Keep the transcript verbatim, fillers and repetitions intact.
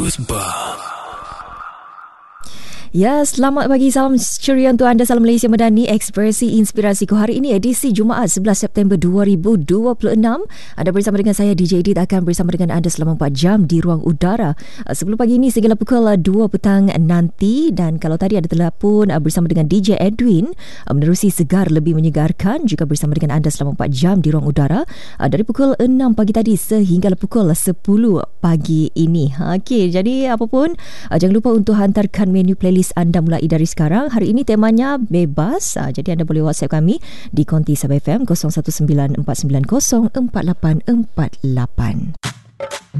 Bagus bah. Ya, selamat pagi, salam ceria untuk anda. Salam Malaysia Madani, Ekspresi Inspirasiku. Hari ini edisi Jumaat sebelas September dua ribu dua puluh enam. Anda bersama dengan saya D J Edith, akan bersama dengan anda selama empat jam di ruang udara. Sebelum pagi ini sehingga pukul dua petang nanti. Dan kalau tadi ada telefon bersama dengan D J Edwin, menerusi Segar Lebih Menyegarkan, juga bersama dengan anda selama empat jam di ruang udara dari pukul enam pagi tadi sehingga pukul sepuluh pagi ini. Okey, jadi apapun, jangan lupa untuk hantarkan menu playlist anda mulai dari sekarang. Hari ini temanya bebas, jadi anda boleh WhatsApp kami di Konti Sabah F M kosong satu sembilan empat sembilan kosong empat lapan empat lapan.